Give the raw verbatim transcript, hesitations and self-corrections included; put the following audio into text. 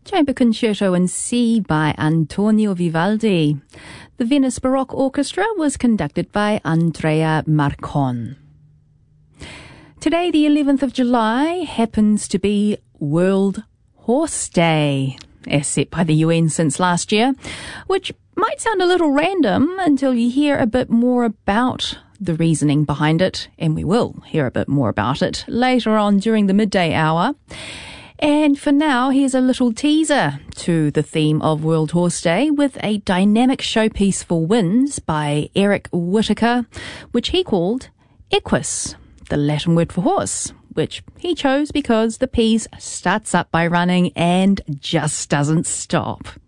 Chamber Concerto in C by Antonio Vivaldi. The Venice Baroque Orchestra was conducted by Andrea Marcon. Today, the eleventh of July, happens to be World Horse Day, as set by the U N since last year, which might sound a little random until you hear a bit more about the reasoning behind it, and we will hear a bit more about it later on during the midday hour. And for now, here's a little teaser to the theme of World Horse Day with a dynamic showpiece for winds by Eric Whitaker, which he called Equus, the Latin word for horse, which he chose because the piece starts up by running and just doesn't stop.